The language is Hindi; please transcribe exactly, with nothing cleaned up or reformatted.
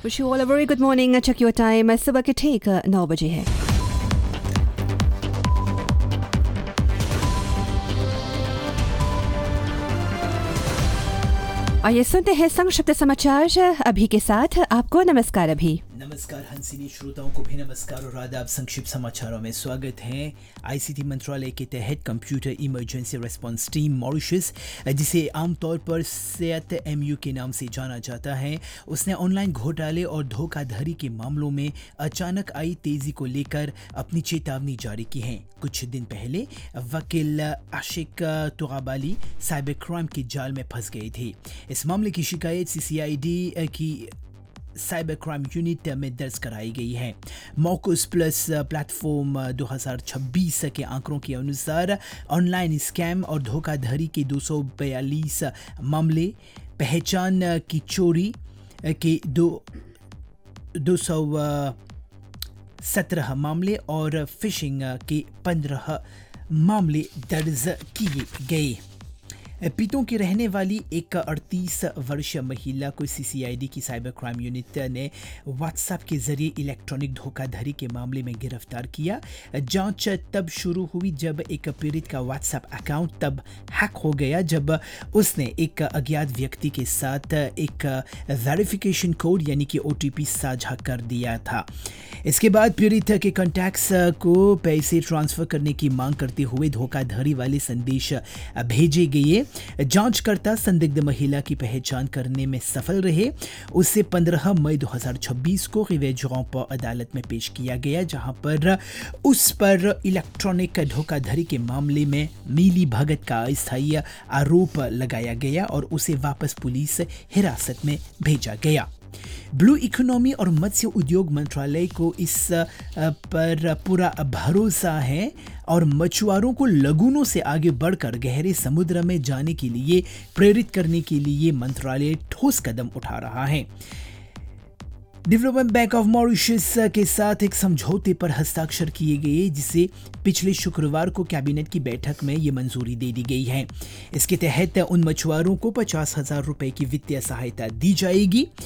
Wish you all a very good morning. Check your time. सुबह के ठीक नौ बजे है. आइए सुनते हैं संक्षिप्त समाचार अभी के साथ. आपको नमस्कार अभी. नमस्कार हंसिनी श्रोताओं को भी नमस्कार और आदाब. संक्षिप्त समाचारों में स्वागत है. आईसीटी मंत्रालय के तहत computer emergency response team Mauritius, जिसे आमतौर पर सेट एमयू के नाम से जाना जाता है, उसने ऑनलाइन घोटाले और धोखाधड़ी के मामलों में अचानक आई तेजी को लेकर अपनी चेतावनी जारी की है. कुछ दिन पहले वकील आशिक तुगाबाली साइबर क्राइम के जाल में फंस गए थे. इस मामले की शिकायत सीसीआईडी की साइबर क्राइम यूनिट में दर्ज कराई गई है. मौकूस प्लस प्लेटफॉर्म दो हज़ार छब्बीस के आंकड़ों के अनुसार ऑनलाइन स्कैम और धोखाधड़ी के दो सौ बयालीस मामले, पहचान की चोरी के दो दो सौ सत्रह मामले और फिशिंग के पंद्रह मामले दर्ज किए गए. पीतों की रहने वाली एक अड़तीस वर्षीय महिला को सीसीआईडी की साइबर क्राइम यूनिट ने व्हाट्सएप के जरिए इलेक्ट्रॉनिक धोखाधड़ी के मामले में गिरफ्तार किया. जांच तब शुरू हुई जब एक पीड़ित का व्हाट्सएप अकाउंट तब हैक हो गया जब उसने एक अज्ञात व्यक्ति के साथ एक वेरिफिकेशन कोड यानी कि ओटीपी साझा कर दिया था. इसके बाद पीड़ित के कॉन्टैक्ट्स को पैसे ट्रांसफर करने की मांग करते हुए धोखाधड़ी वाले संदेश भेजे गए. जांचकर्ता संदिग्ध महिला की पहचान करने में सफल रहे. उसे पंद्रह मई दो हज़ार छब्बीस को रिवेजों अदालत में पेश किया गया, जहां पर उस पर इलेक्ट्रॉनिक धोखाधड़ी के मामले में मिली भगत का अस्थायी आरोप लगाया गया और उसे वापस पुलिस हिरासत में भेजा गया. ब्लू इकोनॉमी और मत्स्य उद्योग मंत्रालय को इस पर पूरा भरोसा है और मछुआरों को लगूनों से आगे बढ़कर गहरे समुद्र में जाने के लिए प्रेरित करने के लिए मंत्रालय ठोस कदम उठा रहा है. डेवलपमेंट बैंक ऑफ मॉरिशस के साथ एक समझौते पर हस्ताक्षर किए गए, जिसे पिछले शुक्रवार को कैबिनेट की बैठक में ये मंजूरी दे दी गई है. इसके तहत उन मछुआरों को पचास हजार रुपए की वित्तीय सहायता दी जाएगी